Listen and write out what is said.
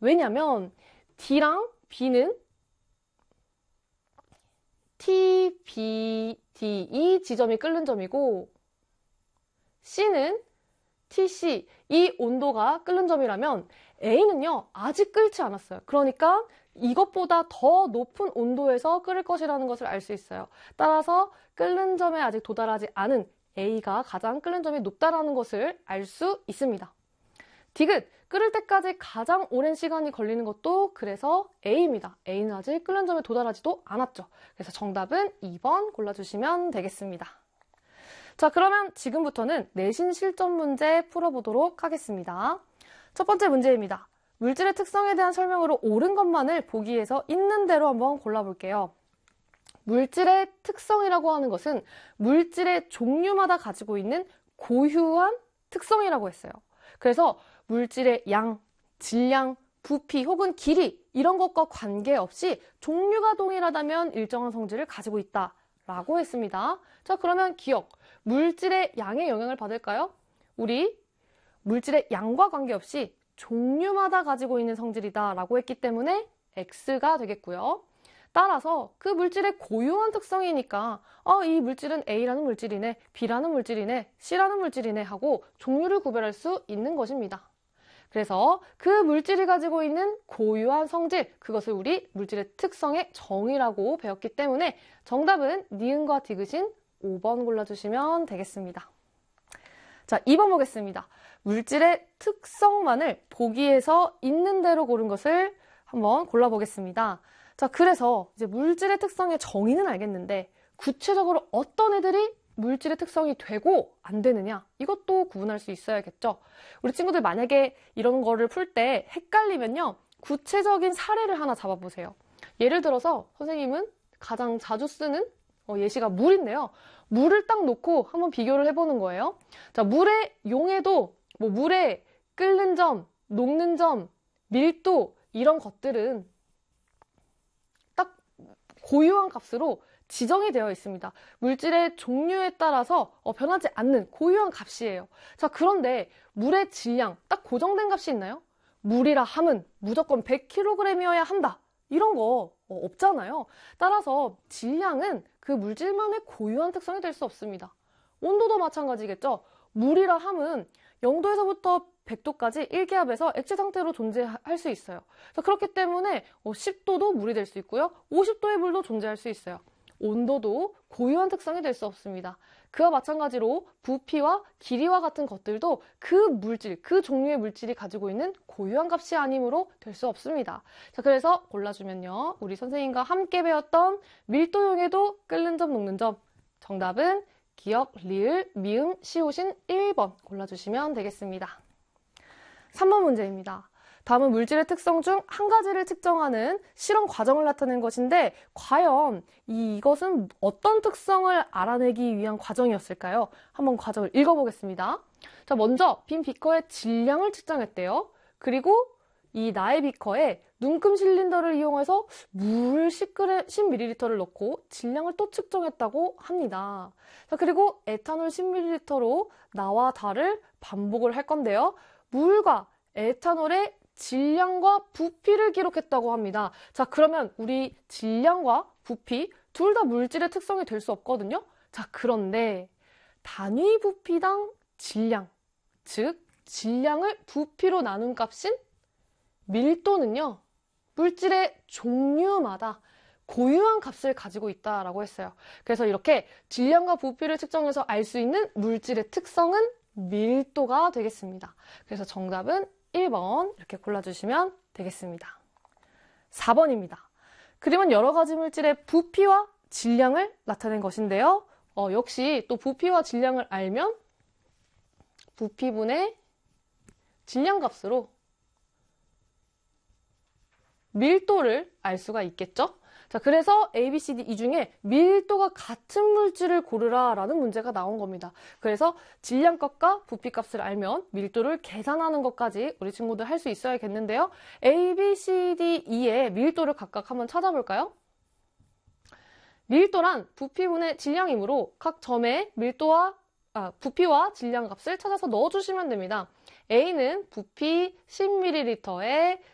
왜냐면 D랑 B는 T, B, D 이 지점이 끓는 점이고 C는 T, C 이 온도가 끓는 점이라면 A는요 아직 끓지 않았어요. 그러니까 이것보다 더 높은 온도에서 끓을 것이라는 것을 알 수 있어요. 따라서 끓는 점에 아직 도달하지 않은 A가 가장 끓는 점이 높다라는 것을 알 수 있습니다. 디귿, 끓을 때까지 가장 오랜 시간이 걸리는 것도 그래서 A입니다. A는 아직 끓는 점에 도달하지도 않았죠. 그래서 정답은 2번 골라주시면 되겠습니다. 자, 그러면 지금부터는 내신 실전 문제 풀어보도록 하겠습니다. 첫 번째 문제입니다. 물질의 특성에 대한 설명으로 옳은 것만을 보기에서 있는 대로 한번 골라볼게요. 물질의 특성이라고 하는 것은 물질의 종류마다 가지고 있는 고유한 특성이라고 했어요. 그래서 물질의 양, 질량, 부피 혹은 길이 이런 것과 관계없이 종류가 동일하다면 일정한 성질을 가지고 있다라고 했습니다. 자, 그러면 기억, 물질의 양에 영향을 받을까요? 우리 물질의 양과 관계없이 종류마다 가지고 있는 성질이다라고 했기 때문에 X가 되겠고요. 따라서 그 물질의 고유한 특성이니까 이 물질은 A라는 물질이네, B라는 물질이네, C라는 물질이네 하고 종류를 구별할 수 있는 것입니다. 그래서 그 물질이 가지고 있는 고유한 성질, 그것을 우리 물질의 특성의 정의라고 배웠기 때문에 정답은 니은과 디귿인 5번 골라주시면 되겠습니다. 자, 2번 보겠습니다. 물질의 특성만을 보기에서 있는 대로 고른 것을 한번 골라보겠습니다. 자, 그래서 이제 물질의 특성의 정의는 알겠는데 구체적으로 어떤 애들이 물질의 특성이 되고 안 되느냐 이것도 구분할 수 있어야겠죠. 우리 친구들 만약에 이런 거를 풀 때 헷갈리면요. 구체적인 사례를 하나 잡아보세요. 예를 들어서 선생님은 가장 자주 쓰는 예시가 물인데요. 물을 딱 놓고 한번 비교를 해보는 거예요. 자, 물의 용해도, 물의 끓는 점, 녹는 점, 밀도 이런 것들은 딱 고유한 값으로 지정이 되어 있습니다. 물질의 종류에 따라서 변하지 않는 고유한 값이에요. 자, 그런데 물의 질량 딱 고정된 값이 있나요? 물이라 함은 무조건 100kg이어야 한다. 이런 거 없잖아요. 따라서 질량은 그 물질만의 고유한 특성이 될 수 없습니다. 온도도 마찬가지겠죠. 물이라 함은 0도에서부터 100도까지 1기압에서 액체 상태로 존재할 수 있어요. 자, 그렇기 때문에 10도도 물이 될 수 있고요. 50도의 물도 존재할 수 있어요. 온도도 고유한 특성이 될 수 없습니다. 그와 마찬가지로 부피와 길이와 같은 것들도 그 물질, 그 종류의 물질이 가지고 있는 고유한 값이 아니므로 될 수 없습니다. 자, 그래서 골라주면요. 우리 선생님과 함께 배웠던 밀도용해도 끓는 점, 녹는 점. 정답은 기억, 리을, 미음, 시옷인 1번 골라주시면 되겠습니다. 3번 문제입니다. 다음은 물질의 특성 중 한 가지를 측정하는 실험 과정을 나타낸 것인데 과연 이것은 어떤 특성을 알아내기 위한 과정이었을까요? 한번 과정을 읽어보겠습니다. 자, 먼저 빈 비커의 질량을 측정했대요. 그리고 이 나의 비커에 눈금 실린더를 이용해서 물 10ml를 넣고 질량을 또 측정했다고 합니다. 자, 그리고 에탄올 10ml로 나와 다를 반복을 할 건데요. 물과 에탄올의 질량과 부피를 기록했다고 합니다. 자, 그러면 우리 질량과 부피 둘 다 물질의 특성이 될 수 없거든요. 자, 그런데 단위 부피당 질량, 즉 질량을 부피로 나눈 값인 밀도는요. 물질의 종류마다 고유한 값을 가지고 있다라고 했어요. 그래서 이렇게 질량과 부피를 측정해서 알 수 있는 물질의 특성은 밀도가 되겠습니다. 그래서 정답은 1번 이렇게 골라주시면 되겠습니다. 4번입니다. 그림은 여러 가지 물질의 부피와 질량을 나타낸 것인데요. 역시 또 부피와 질량을 알면 부피분의 질량값으로 밀도를 알 수가 있겠죠? 자, 그래서 A, B, C, D 이 중에 밀도가 같은 물질을 고르라 라는 문제가 나온 겁니다. 그래서 질량값과 부피값을 알면 밀도를 계산하는 것까지 우리 친구들 할 수 있어야겠는데요. A, B, C, D, E의 밀도를 각각 한번 찾아볼까요? 밀도란 부피분의 질량이므로 각 점의 부피와 질량 값을 찾아서 넣어주시면 됩니다. A는 부피 10ml에